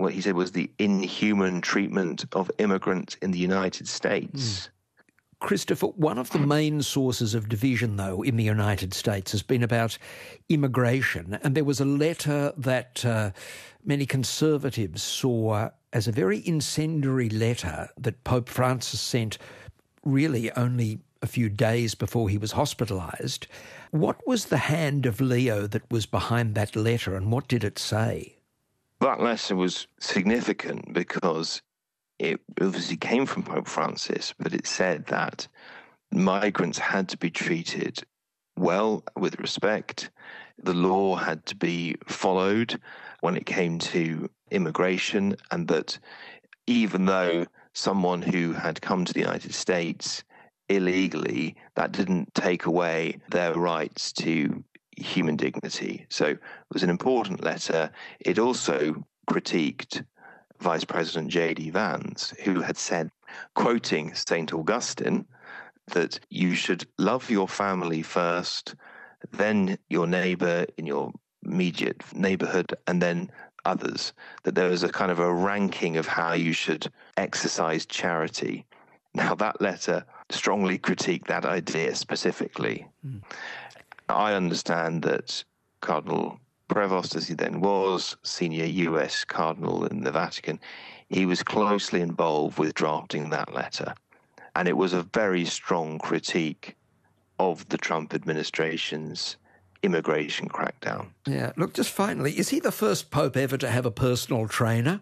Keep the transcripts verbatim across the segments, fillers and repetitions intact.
what he said was the inhuman treatment of immigrants in the United States. Mm. Christopher, one of the main sources of division, though, in the United States has been about immigration. And there was a letter that uh, many conservatives saw as a very incendiary letter that Pope Francis sent really only a few days before he was hospitalised. What was the hand of Leo that was behind that letter, and what did it say? That letter was significant because it obviously came from Pope Francis, but it said that migrants had to be treated well, with respect. The law had to be followed when it came to immigration, and that even though someone who had come to the United States illegally, that didn't take away their rights to human dignity. So it was an important letter. It also critiqued Vice President J D Vance, who had said, quoting Saint Augustine, that you should love your family first, then your neighbour in your immediate neighbourhood, and then others, that there was a kind of a ranking of how you should exercise charity. Now, that letter strongly critiqued that idea specifically. Mm. I understand that Cardinal Prevost, as he then was, senior U S cardinal in the Vatican, he was closely involved with drafting that letter. And it was a very strong critique of the Trump administration's immigration crackdown. Yeah, look, just finally, is he the first pope ever to have a personal trainer?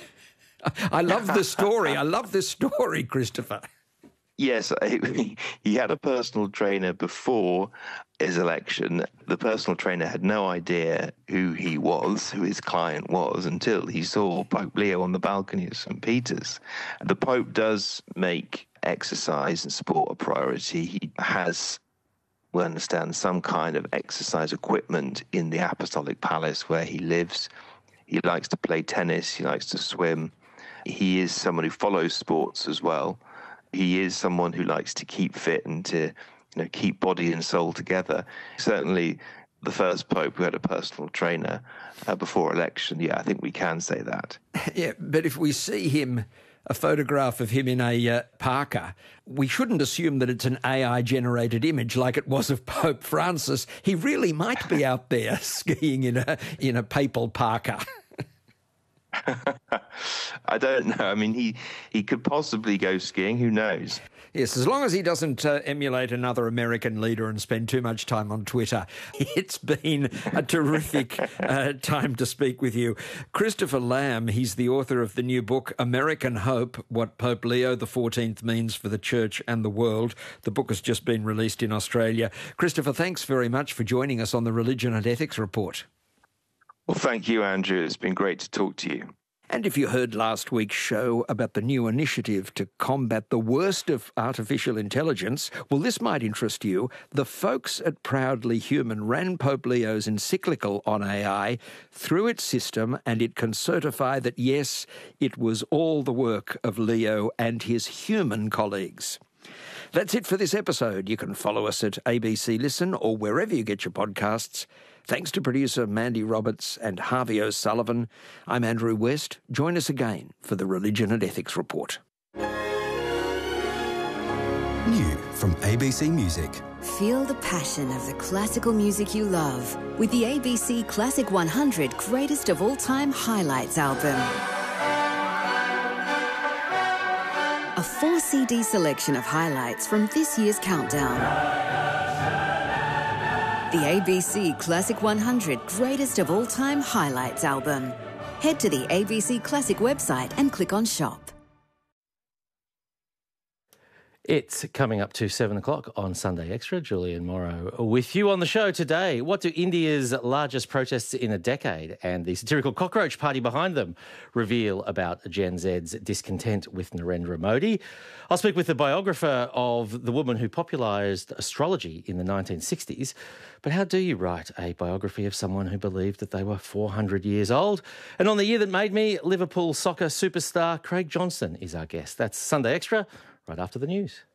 I love this story. I love this story, Christopher. Yes, he had a personal trainer before his election. The personal trainer had no idea who he was, who his client was, until he saw Pope Leo on the balcony of Saint Peter's. The Pope does make exercise and sport a priority. He has, we understand, some kind of exercise equipment in the Apostolic Palace where he lives. He likes to play tennis. He likes to swim. He is someone who follows sports as well. He is someone who likes to keep fit and to, you know, keep body and soul together. Certainly the first pope who had a personal trainer uh, before election, yeah, I think we can say that. Yeah, but if we see him, a photograph of him in a uh, parka, we shouldn't assume that it's an A I-generated image like it was of Pope Francis. He really might be out there skiing in a in a papal parka. I don't know. I mean, he, he could possibly go skiing. Who knows? Yes, as long as he doesn't uh, emulate another American leader and spend too much time on Twitter. It's been a terrific uh, time to speak with you. Christopher Lamb, he's the author of the new book, American Hope, What Pope Leo the fourteenth Means for the Church and the World. The book has just been released in Australia. Christopher, thanks very much for joining us on the Religion and Ethics Report. Well, thank you, Andrew. It's been great to talk to you. And if you heard last week's show about the new initiative to combat the worst of artificial intelligence, well, this might interest you. The folks at Proudly Human ran Pope Leo's encyclical on A I through its system, and it can certify that, yes, it was all the work of Leo and his human colleagues. That's it for this episode. You can follow us at A B C Listen or wherever you get your podcasts. Thanks to producer Mandy Roberts and Harvey O'Sullivan. I'm Andrew West. Join us again for the Religion and Ethics Report. New from A B C Music. Feel the passion of the classical music you love with the A B C Classic one hundred Greatest of All Time Highlights album. A four C D selection of highlights from this year's countdown. The A B C Classic one hundred Greatest of All Time Highlights album. Head to the A B C Classic website and click on Shop. It's coming up to seven o'clock on Sunday Extra. Julian Morrow with you on the show today. What do India's largest protests in a decade and the satirical cockroach party behind them reveal about Gen Z's discontent with Narendra Modi? I'll speak with the biographer of the woman who popularised astrology in the nineteen sixties. But how do you write a biography of someone who believed that they were four hundred years old? And on the year that made me, Liverpool soccer superstar Craig Johnston is our guest. That's Sunday Extra, right after the news.